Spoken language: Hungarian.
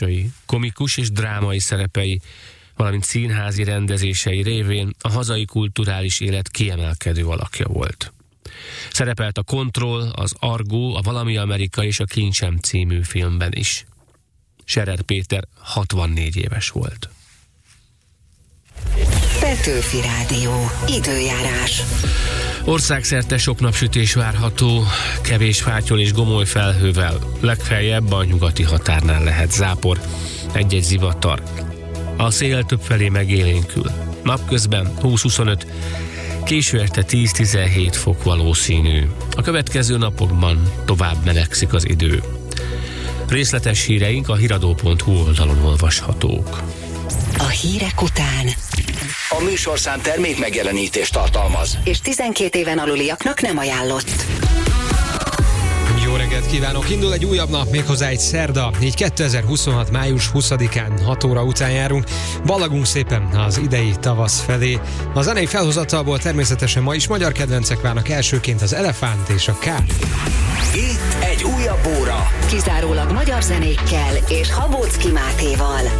komikus és drámai szerepei, valamint színházi rendezései révén a hazai kulturális élet kiemelkedő alakja volt. Szerepelt a Kontroll, az Argó, a Valami Amerika és a Kincsem című filmben is. Scherer Péter 64 éves volt. Petőfi Rádió. Időjárás. Országszerte sok napsütés várható, kevés fátyol és gomoly felhővel. Legfeljebb a nyugati határnál lehet zápor, egy-egy zivatar. A szél többfelé megélénkül. Napközben 20-25, késő este 10-17 fok valószínű. A következő napokban tovább melegszik az idő. Részletes híreink a hiradó.hu oldalon olvashatók. A hírek után A műsorszám termék megjelenítést tartalmaz, és 12 éven aluliaknak nem ajánlott. Jó reggelt kívánok! Indul egy újabb nap, méghozzá egy szerda, így 2026. május 20-án 6 óra után járunk. Ballagunk szépen az idei tavasz felé. A zenei felhozatalból természetesen ma is magyar kedvencek várnak, elsőként az Elefánt és a K. itt egy újabb óra. Kizárólag magyar zenékkel és Habóczky Mátéval.